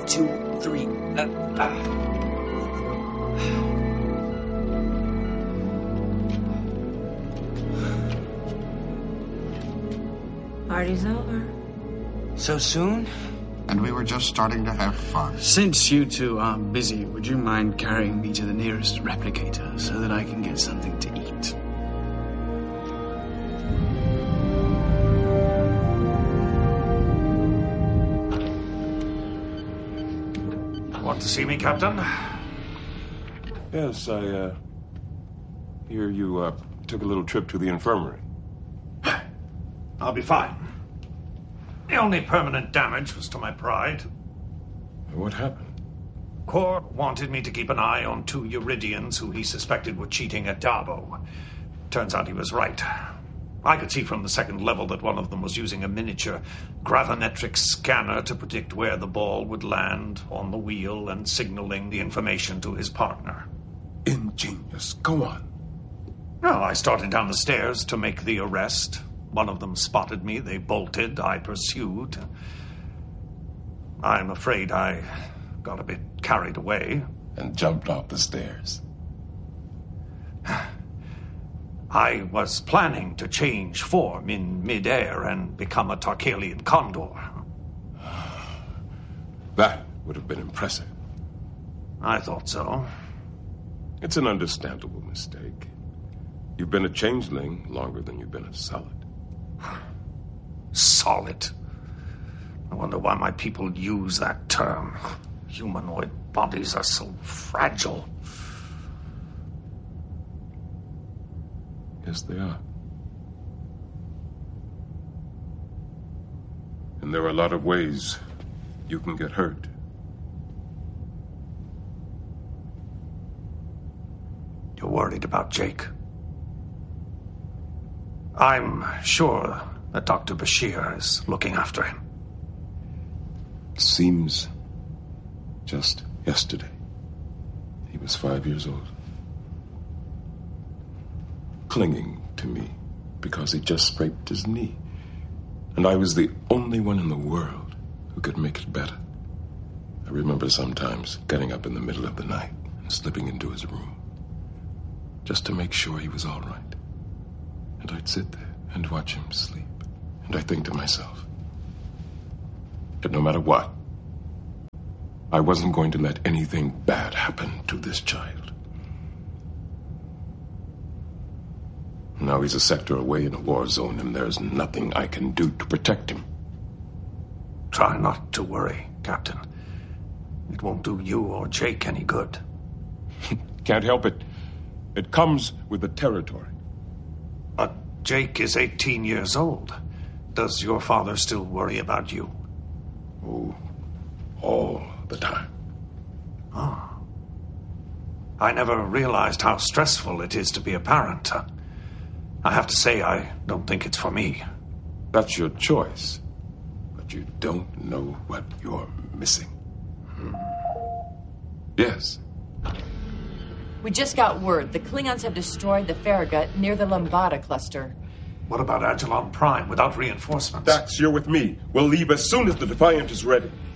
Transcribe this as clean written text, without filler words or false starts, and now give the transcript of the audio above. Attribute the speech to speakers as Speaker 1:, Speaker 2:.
Speaker 1: 2, 3.
Speaker 2: Party's over.
Speaker 1: So soon?
Speaker 3: And we were just starting to have fun.
Speaker 4: Since you two are busy, would you mind carrying me to the nearest replicator so that I can get something to eat?
Speaker 5: Want to see me, Captain?
Speaker 6: Yes, I hear you took a little trip to the infirmary.
Speaker 5: I'll be fine. The only permanent damage was to my pride.
Speaker 6: What happened?
Speaker 5: Core wanted me to keep an eye on 2 Euridians who he suspected were cheating at Dabo. Turns out he was right. I could see from the second level that one of them was using a miniature gravimetric scanner to predict where the ball would land on the wheel and signaling the information to his partner.
Speaker 6: Ingenious. Go on.
Speaker 5: Well, I started down the stairs to make the arrest. One of them spotted me. They bolted. I pursued. I'm afraid I got a bit carried away.
Speaker 6: And jumped off the stairs.
Speaker 5: I was planning to change form in midair and become a Tarkalian condor.
Speaker 6: That would have been impressive.
Speaker 5: I thought so.
Speaker 6: It's an understandable mistake. You've been a changeling longer than you've been a solid.
Speaker 5: Solid. I wonder why my people use that term. Humanoid bodies are so fragile.
Speaker 6: Yes, they are. And there are a lot of ways you can get hurt.
Speaker 5: You're worried about Jake? I'm sure that Dr. Bashir is looking after him.
Speaker 6: It seems just yesterday he was 5 years old. Clinging to me because he just scraped his knee. And I was the only one in the world who could make it better. I remember sometimes getting up in the middle of the night and slipping into his room just to make sure he was all right. And I'd sit there and watch him sleep. And I'd think to myself that no matter what, I wasn't going to let anything bad happen to this child. Now he's a sector away in a war zone, and there's nothing I can do to protect him.
Speaker 5: Try not to worry, Captain. It won't do you or Jake any good.
Speaker 6: Can't help it. It comes with the territory.
Speaker 5: But Jake is 18 years old. Does your father still worry about you?
Speaker 6: Oh, all the time.
Speaker 5: Oh. I never realized how stressful it is to be a parent. I have to say, I don't think it's for me.
Speaker 6: That's your choice. But you don't know what you're missing. Yes.
Speaker 2: We just got word. The Klingons have destroyed the Farragut near the Lambada cluster.
Speaker 5: What about Agilon Prime without reinforcements?
Speaker 6: Dax, you're with me. We'll leave as soon as the Defiant is ready.